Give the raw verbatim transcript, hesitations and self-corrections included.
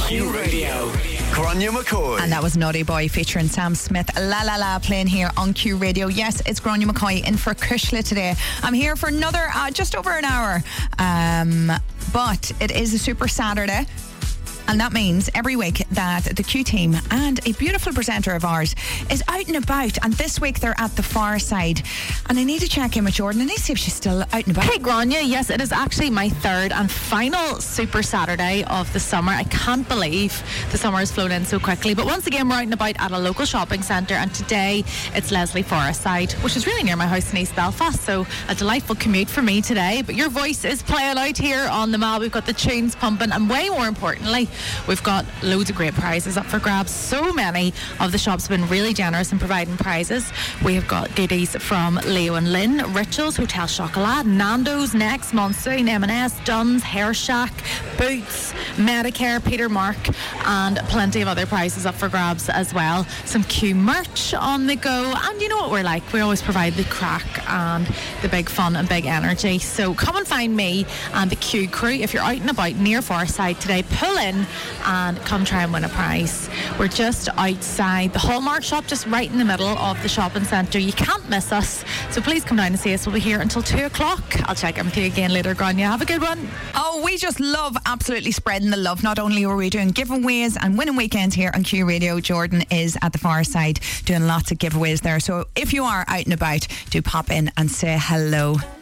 Q Radio. Grania McCoy. And that was Naughty Boy featuring Sam Smith. La La La playing here on Q Radio. Yes, it's Grania McCoy in for Kushla today. I'm here for another uh, just over an hour. Um, but it is a Super Saturday. And that means every week that the Q team and a beautiful presenter of ours is out and about. And this week they're at the far side. And I need to check in with Jordan. I need to see if she's still out and about. Hey, Grania. Yes, it is actually my third and final Super Saturday of the summer. I can't believe the summer has flown in so quickly. But once again, we're out and about at a local shopping centre. And today it's Leslie Forest side, which is really near my house in East Belfast. So a delightful commute for me today. But your voice is playing out here on the mall. We've got the tunes pumping. And way more importantly, we've got loads of great prizes up for grabs. So many of the shops have been really generous in providing prizes. We have got goodies from Leo and Lynn, Rituals, Hotel Chocolat, Nando's, Next, Monsoon, M and S, Dunn's, Hair Shack, Boots, Medicare, Peter Mark, and plenty of other prizes up for grabs as well. Some Q merch on the go, and you know what we're like. We always provide the crack and the big fun and big energy. So come and find me and the Q crew if you're out and about near Farside today. Pull in and come try and win a prize. We're just outside the Hallmark shop, just right in the middle of the shopping centre. You can't miss us, so please come down and see us. We'll be here until two o'clock. I'll check in with you again later, Grania. Have a good one. Oh, we just love absolutely spreading the love. Not only are we doing giveaways and winning weekends here on Q Radio, Jordan is at the far side doing lots of giveaways there. So if you are out and about, do pop in and say hello.